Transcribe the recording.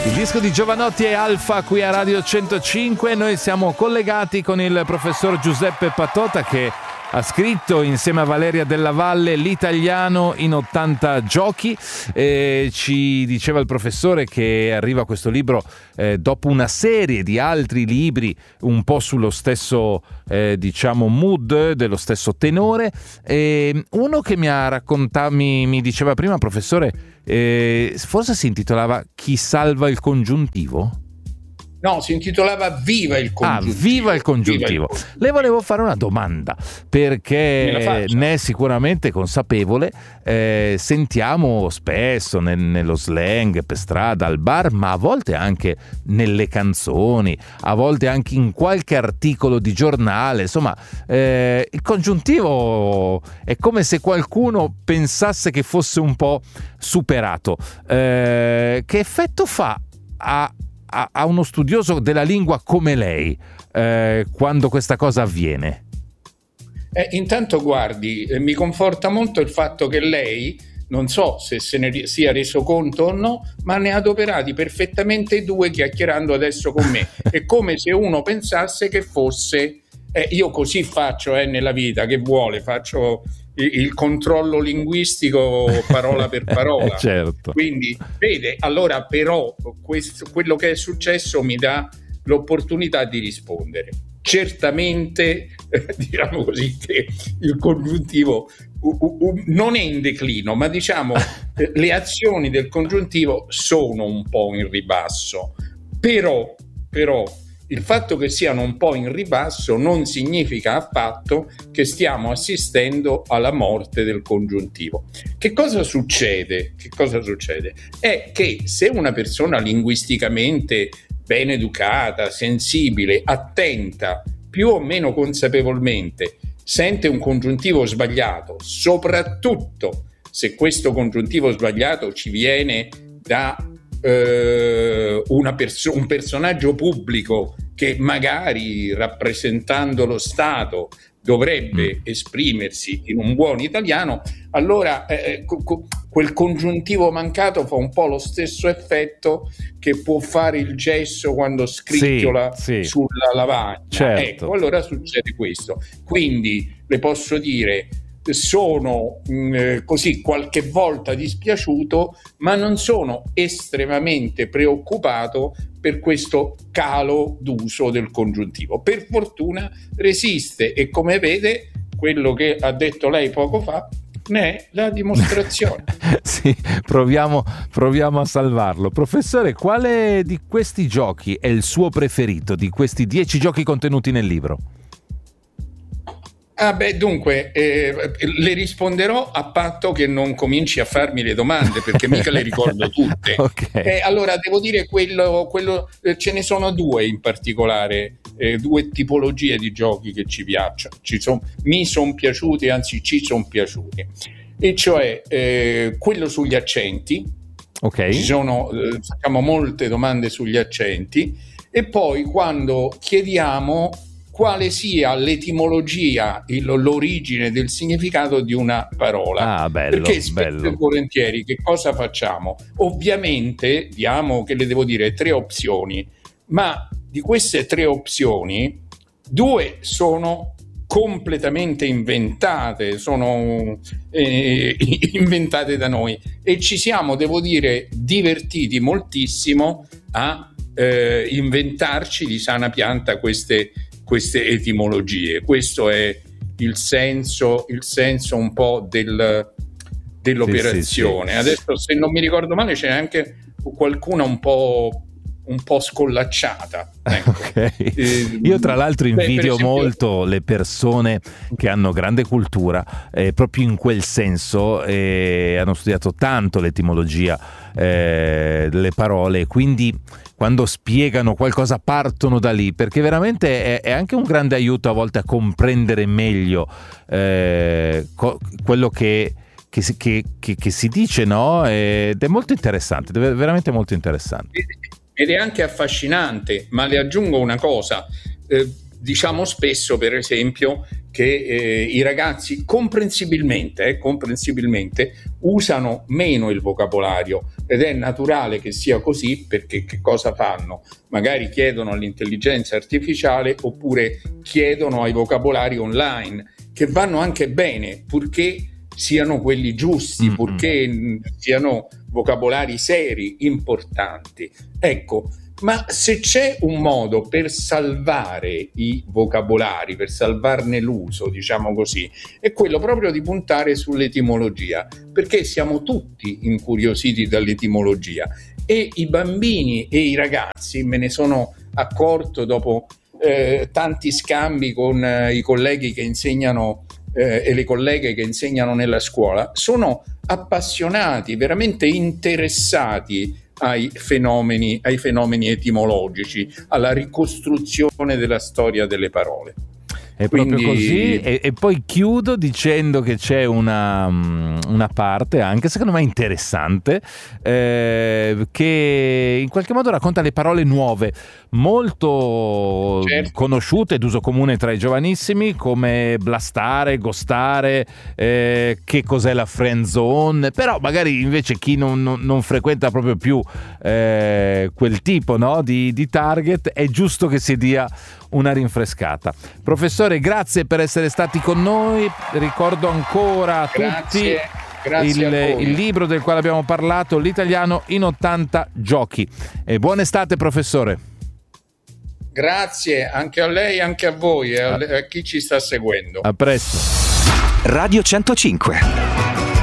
Il disco di Jovanotti e Alfa qui a Radio 105. Noi siamo collegati con il professor Giuseppe Patota, che ha scritto insieme a Valeria Della Valle L'italiano in 80 giochi. Ci diceva il professore che arriva questo libro dopo una serie di altri libri un po' sullo stesso mood, dello stesso tenore. Uno che mi diceva prima, professore, forse si intitolava Chi salva il congiuntivo? No, si intitolava Viva il congiuntivo. Viva il congiuntivo. Le volevo fare una domanda, perché ne è sicuramente consapevole. Sentiamo spesso nello slang per strada, al bar, ma a volte anche nelle canzoni, a volte anche in qualche articolo di giornale. Insomma, il congiuntivo è come se qualcuno pensasse che fosse un po' superato. Che effetto fa a uno studioso della lingua come lei quando questa cosa avviene? Intanto guardi, mi conforta molto il fatto che lei, non so se ne sia reso conto o no, ma ne ha adoperati perfettamente due chiacchierando adesso con me. È come se uno pensasse che fosse io così faccio nella vita, che vuole, faccio il controllo linguistico parola per parola. Certo. Quindi vede, allora però quello che è successo mi dà l'opportunità di rispondere. Certamente diciamo così che il congiuntivo non è in declino, ma diciamo le azioni del congiuntivo sono un po' in ribasso, però il fatto che siano un po' in ribasso non significa affatto che stiamo assistendo alla morte del congiuntivo. Che cosa succede? È che se una persona linguisticamente ben educata, sensibile, attenta, più o meno consapevolmente, sente un congiuntivo sbagliato, soprattutto se questo congiuntivo sbagliato ci viene da un personaggio pubblico che magari, rappresentando lo Stato, dovrebbe esprimersi in un buon italiano, allora quel congiuntivo mancato fa un po' lo stesso effetto che può fare il gesso quando scricchiola sulla lavagna. Certo. Ecco, allora succede questo. Quindi le posso dire, sono così qualche volta dispiaciuto, ma non sono estremamente preoccupato per questo calo d'uso del congiuntivo. Per fortuna resiste, e come vede, quello che ha detto lei poco fa ne è la dimostrazione. Sì, proviamo a salvarlo. Professore, quale di questi giochi è il suo preferito, di questi 10 giochi contenuti nel libro? Dunque, le risponderò a patto che non cominci a farmi le domande, perché mica le ricordo tutte. Okay. Allora, devo dire quello ce ne sono due in particolare, due tipologie di giochi che ci piacciono. Mi sono piaciuti, anzi ci sono piaciuti. E cioè quello sugli accenti. Okay. Ci sono, facciamo molte domande sugli accenti, e poi quando chiediamo quale sia l'etimologia, l'origine del significato di una parola. Bello, perché spesso e volentieri che cosa facciamo? Ovviamente diamo, che le devo dire, 3 opzioni, ma di queste 3 opzioni 2 sono completamente inventate, sono inventate da noi, e ci siamo, devo dire, divertiti moltissimo a inventarci di sana pianta queste etimologie. Questo è il senso un po' dell'operazione. Sì. Adesso, se non mi ricordo male, c'è anche qualcuna un po' scollacciata. Ecco. Okay. Io tra l'altro invidio molto le persone che hanno grande cultura, proprio in quel senso, hanno studiato tanto l'etimologia delle parole, quindi quando spiegano qualcosa partono da lì, perché veramente è anche un grande aiuto a volte a comprendere meglio quello che si dice, no? Ed è molto interessante, veramente molto interessante. Ed è anche affascinante, ma le aggiungo una cosa. Diciamo spesso, per esempio, che i ragazzi comprensibilmente usano meno il vocabolario, ed è naturale che sia così, perché che cosa fanno? Magari chiedono all'intelligenza artificiale oppure chiedono ai vocabolari online, che vanno anche bene purché siano quelli giusti, purché siano vocabolari seri, importanti. Ecco, ma se c'è un modo per salvare i vocabolari, per salvarne l'uso, diciamo così, è quello proprio di puntare sull'etimologia, perché siamo tutti incuriositi dall'etimologia, e i bambini e i ragazzi, me ne sono accorto dopo tanti scambi con i colleghi che insegnano e le colleghe che insegnano nella scuola, sono appassionati, veramente interessati ai fenomeni etimologici, alla ricostruzione della storia delle parole. È proprio così, e poi chiudo dicendo che c'è una parte anche secondo me interessante che in qualche modo racconta le parole nuove, molto conosciute, d'uso comune tra i giovanissimi, come blastare, ghostare, che cos'è la friend zone, però magari invece chi non frequenta proprio più quel tipo, no, di target, è giusto che si dia una rinfrescata. Professore, grazie per essere stati con noi. Ricordo ancora a tutti il libro del quale abbiamo parlato, L'italiano in 80 giochi. E buona estate, professore. Grazie anche a lei, anche a voi e a chi ci sta seguendo. A presto. Radio 105.